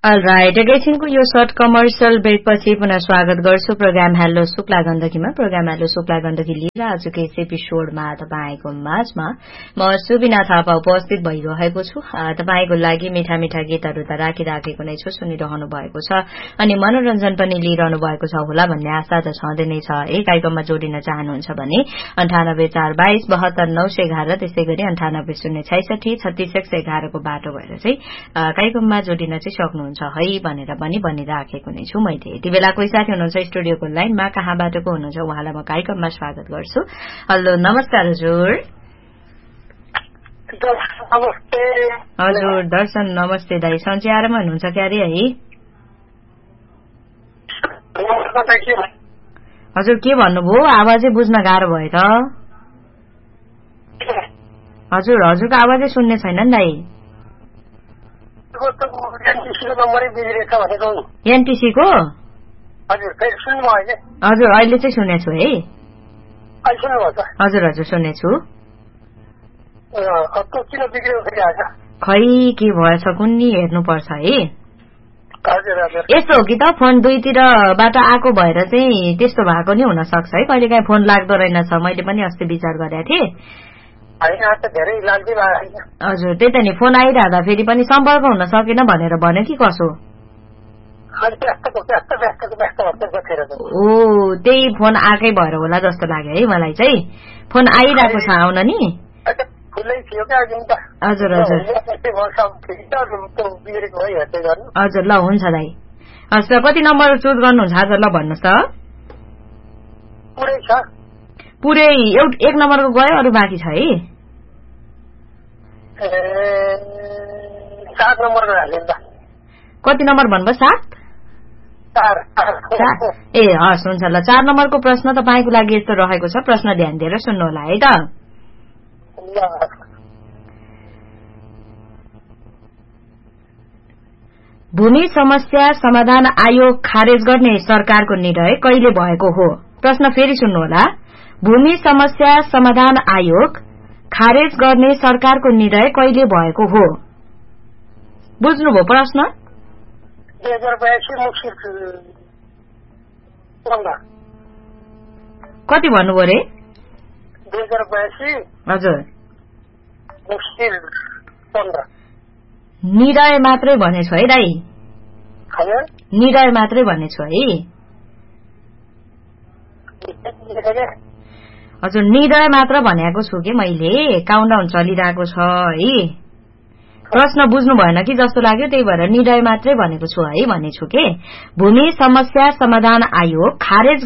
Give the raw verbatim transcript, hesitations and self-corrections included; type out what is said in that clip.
All right एकैछिनको यो short commercial ब्रेकपछि पुनः स्वागत गर्छु programme hello Shukla गण्डकीमा। Programme hello Shukla Gandaki लिएर आजको यस एपिसोडमा तपाईको माझमा म सुबिना थापा उपस्थित भइरहेको छु। तपाईको लागि मिठा मिठा गीतहरू त राखिराखेको नै छु, सुनिरहनु भएको छ अनि मनोरञ्जन पनि लिइरहनु भएको छ होला भन्ने आशा त छँदै नै छ। है कार्यक्रममा जोडिन चाहनुहुन्छ भने अन्ठानब्बे चार बाइस बहत्तर नौ सय एघार त्यसै गरी अन्ठानब्बे शून्य छैसठी छत्तीस एक सय एघारको बाटो भएर चाहिँ कार्यक्रममा जोडिन चाहिँ सक्नुहुन्छ है भनेर पनि भनिराखेको नै छु मैले। यति बेला कोही साथी हुनुहुन्छ स्टुडियोको लाइनमा, कहाँबाट को हुनुहुन्छ उहाँलाई म कार्यक्रममा स्वागत गर्छु। हेलो नमस्कार हजुर। हजुर दर्शन नमस्ते दाई, सन्चै आराममा हुनुहुन्छ क्यारे है? हजुर के भन्नुभयो? आवाजै बुझ्न गाह्रो भयो त। हजुर हजुरको आवाजै सुन्ने छैन नि दाई। एनटीसी को? हजुर अहिले चाहिँ सुनेछु है। हजुर हजुर सुनेछु। खै के भएछ कुन्नी हेर्नुपर्छ है। यस्तो हो कि त फोन दुईतिरबाट आएको भएर चाहिँ त्यस्तो भएको नि हुन सक्छ है, कहिले काहीँ फोन लाग्दो रहेनछ। मैले पनि अस्ति विचार गरेको थिएँ। हजुर त्यही त नि, फोन आइरहँदा फेरि पनि सम्पर्क हुन सकेन भनेर भन्यो कि कसो? ओ त्यही फोन आएकै भएर होला जस्तो लाग्यो है मलाई चाहिँ। फोन आइरहेको छ आउन नि। हजुर हजुर हजुर ल हुन्छ दाई। हजुर कति नम्बर चुज गर्नुहुन्छ आज ल भन्नुहोस् त। पुरै एक नम्बरको गयो, अरू बाँकी छ है? कति नम्बर भन्नुभयो? सात? ए हस् हुन्छ ल। चार नम्बरको प्रश्न तपाईँको लागि यस्तो रहेको छ, प्रश्न ध्यान दिएर सुन्नु होला है त। भूमि समस्या समाधान आयोग खारेज गर्ने सरकारको निर्णय कहिले भएको हो? प्रश्न फेरि सुन्नु होला। भूमि समस्या समाधान आयोग खारेज गर्ने सरकारको निर्णय कहिले भएको हो? बुझ्नुभयो प्रश्न? कति भन्नुभयो रे? हजुर निर्णय मात्रै भनेछु है दाई, निर्णय मात्रै भनेछु है। हजुर निर्णय मात्र भनेको छु कि मैले, काउन्टडाउन चलिरहेको छ है। प्रश्न बुझ्नु भएन कि जस्तो लाग्यो, त्यही भएर निर्णय मात्रै भनेको छु है भनेछु के। भूमि समस्या समाधान आयोग खारेज